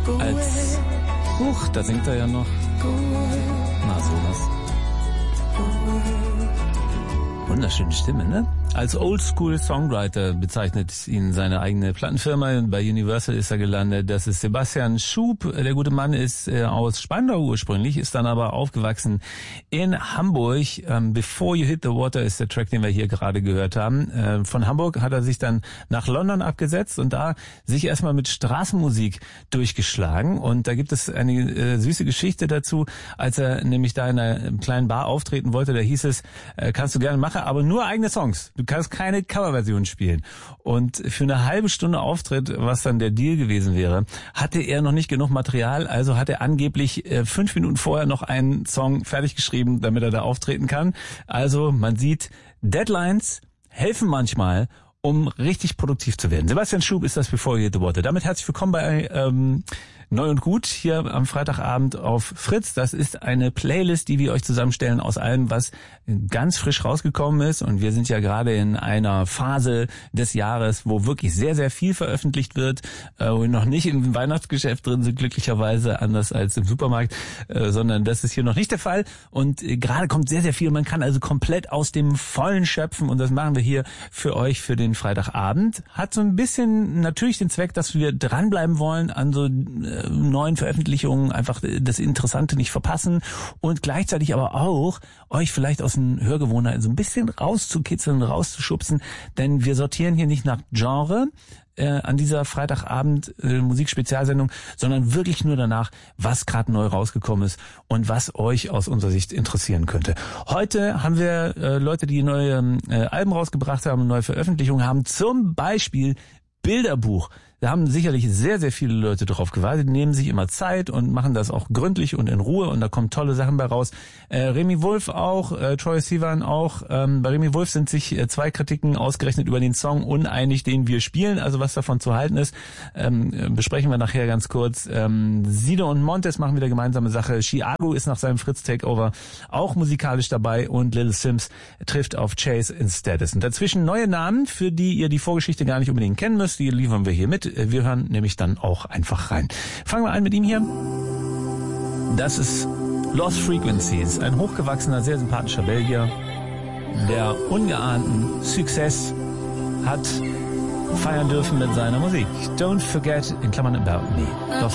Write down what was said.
als... Huch, da singt er ja noch. Na, sowas. Wunderschöne Stimme, ne? Als Oldschool-Songwriter bezeichnet ihn seine eigene Plattenfirma. Bei Universal ist er gelandet. Das ist Sebastian Schub. Der gute Mann ist aus Spandau ursprünglich, ist dann aber aufgewachsen in Hamburg. Before You Hit the Water ist der Track, den wir hier gerade gehört haben. Von Hamburg hat er sich dann nach London abgesetzt und da sich erstmal mit Straßenmusik durchgeschlagen. Und da gibt es eine süße Geschichte dazu, als er nämlich da in einer kleinen Bar auftreten wollte. Da hieß es, kannst du gerne machen, aber nur eigene Songs. Du kannst keine Coverversion spielen. Und für eine halbe Stunde Auftritt, was dann der Deal gewesen wäre, hatte er noch nicht genug Material, also hat er angeblich 5 Minuten vorher noch einen Song fertig geschrieben, damit er da auftreten kann. Also man sieht, Deadlines helfen manchmal, um richtig produktiv zu werden. Sebastian Schub ist das Before You Hit the Water. Damit herzlich willkommen bei Neu und Gut hier am Freitagabend auf Fritz. Das ist eine Playlist, die wir euch zusammenstellen aus allem, was ganz frisch rausgekommen ist. Und wir sind ja gerade in einer Phase des Jahres, wo wirklich sehr, sehr viel veröffentlicht wird, wo wir noch nicht im Weihnachtsgeschäft drin sind, glücklicherweise, anders als im Supermarkt, sondern das ist hier noch nicht der Fall. Und gerade kommt sehr, sehr viel. Man kann also komplett aus dem Vollen schöpfen und das machen wir hier für euch für den Freitagabend. Hat so ein bisschen natürlich den Zweck, dass wir dranbleiben wollen an so neuen Veröffentlichungen, einfach das Interessante nicht verpassen und gleichzeitig aber auch euch vielleicht aus den Hörgewohnheiten so ein bisschen rauszukitzeln, rauszuschubsen, denn wir sortieren hier nicht nach Genre an dieser Freitagabend Musikspezialsendung, sondern wirklich nur danach, was gerade neu rausgekommen ist und was euch aus unserer Sicht interessieren könnte. Heute haben wir Leute, die neue Alben rausgebracht haben, neue Veröffentlichungen haben, zum Beispiel Bilderbuch. Da haben sicherlich sehr, sehr viele Leute drauf gewartet, nehmen sich immer Zeit und machen das auch gründlich und in Ruhe und da kommen tolle Sachen bei raus. Remi Wolf auch, Troye Sivan auch. Bei Remi Wolf sind sich 2 Kritiken ausgerechnet über den Song uneinig, den wir spielen, also was davon zu halten ist. Besprechen wir nachher ganz kurz. Sido und Montes machen wieder gemeinsame Sache. Chiago ist nach seinem Fritz-Takeover auch musikalisch dabei und Little Sims trifft auf Chase in Status. Und dazwischen neue Namen, für die ihr die Vorgeschichte gar nicht unbedingt kennen müsst, die liefern wir hier mit. Wir hören nämlich dann auch einfach rein. Fangen wir an mit ihm hier. Das ist Lost Frequencies, ein hochgewachsener, sehr sympathischer Belgier, der ungeahnten Success hat feiern dürfen mit seiner Musik. Don't Forget, in Klammern About Me. Lost